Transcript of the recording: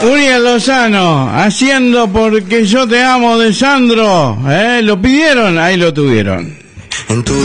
Uriel Lozano, haciendo Porque yo te amo de Sandro. Lo pidieron, ahí lo tuvieron.